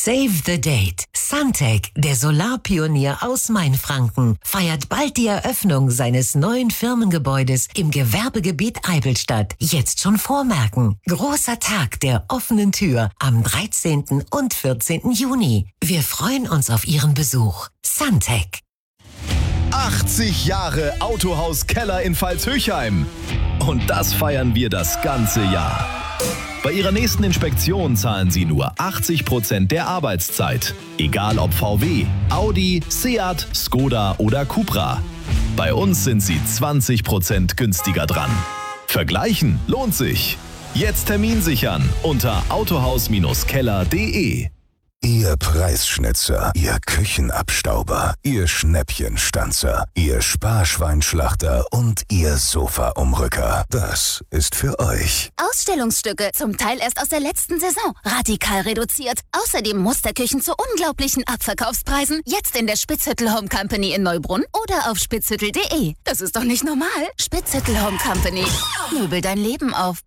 Save the date. Suntech, der Solarpionier aus Mainfranken, feiert bald die Eröffnung seines neuen Firmengebäudes im Gewerbegebiet Eibelstadt. Jetzt schon vormerken. Großer Tag der offenen Tür am 13. und 14. Juni. Wir freuen uns auf Ihren Besuch. Suntech. 80 Jahre Autohaus Keller in Pfalz-Höchheim. Und das feiern wir das ganze Jahr. Bei Ihrer nächsten Inspektion zahlen Sie nur 80% der Arbeitszeit. Egal ob VW, Audi, Seat, Skoda oder Cupra. Bei uns sind Sie 20% günstiger dran. Vergleichen lohnt sich. Jetzt Termin sichern unter autohaus-keller.de. Ihr Preisschnitzer, Ihr Küchenabstauber, Ihr Schnäppchenstanzer, Ihr Sparschweinschlachter und Ihr Sofaumrücker. Das ist für euch. Ausstellungsstücke, zum Teil erst aus der letzten Saison. Radikal reduziert. Außerdem Musterküchen zu unglaublichen Abverkaufspreisen. Jetzt in der Spitzhüttel Home Company in Neubrunn oder auf spitzhüttel.de. Das ist doch nicht normal. Spitzhüttel Home Company. Möbel dein Leben auf.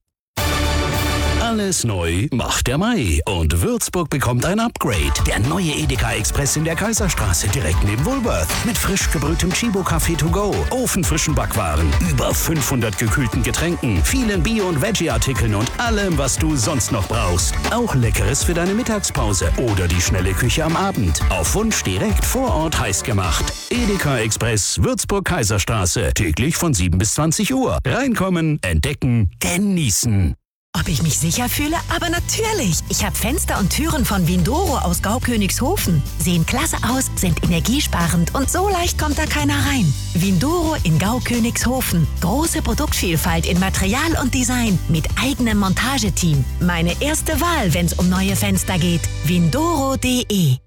Alles neu macht der Mai und Würzburg bekommt ein Upgrade. Der neue Edeka Express in der Kaiserstraße direkt neben Woolworth. Mit frisch gebrühtem Chibo-Kaffee to go, ofenfrischen Backwaren, über 500 gekühlten Getränken, vielen Bio- und Veggie-Artikeln und allem, was du sonst noch brauchst. Auch Leckeres für deine Mittagspause oder die schnelle Küche am Abend. Auf Wunsch direkt vor Ort heiß gemacht. Edeka Express, Würzburg Kaiserstraße. Täglich von 7 bis 20 Uhr. Reinkommen, entdecken, genießen. Ob ich mich sicher fühle? Aber natürlich. Ich habe Fenster und Türen von Windoro aus Gaukönigshofen. Sehen klasse aus, sind energiesparend und so leicht kommt da keiner rein. Windoro in Gaukönigshofen. Große Produktvielfalt in Material und Design mit eigenem Montageteam. Meine erste Wahl, wenn es um neue Fenster geht. Windoro.de.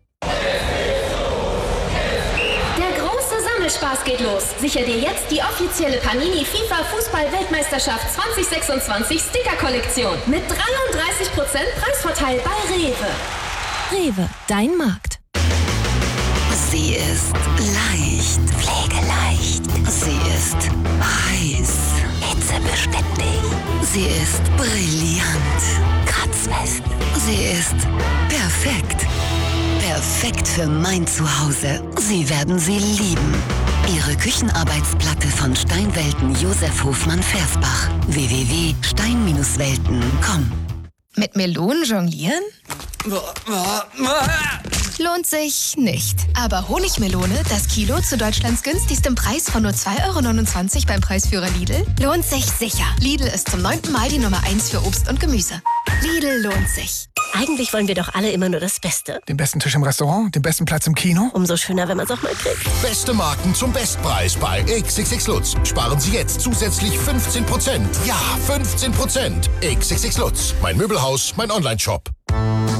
Spaß geht los. Sicher dir jetzt die offizielle Panini FIFA Fußball-Weltmeisterschaft 2026 Sticker-Kollektion mit 33% Preisvorteil bei Rewe. Rewe, dein Markt. Sie ist leicht, pflegeleicht. Sie ist heiß, hitzebeständig. Sie ist brillant, kratzfest. Sie ist perfekt. Perfekt für mein Zuhause. Sie werden sie lieben. Ihre Küchenarbeitsplatte von Steinwelten Josef Hofmann-Versbach. www.stein-welten.com. Mit Melonen jonglieren? Lohnt sich nicht. Aber Honigmelone, das Kilo zu Deutschlands günstigstem Preis von nur 2,29 € beim Preisführer Lidl, lohnt sich sicher. Lidl ist zum 9. Mal die Nummer 1 für Obst und Gemüse. Lidl lohnt sich. Eigentlich wollen wir doch alle immer nur das Beste. Den besten Tisch im Restaurant, den besten Platz im Kino. Umso schöner, wenn man es auch mal kriegt. Beste Marken zum Bestpreis bei XXX Lutz. Sparen Sie jetzt zusätzlich 15%. Ja, 15%. XXX Lutz. Mein Möbelhaus, mein Onlineshop.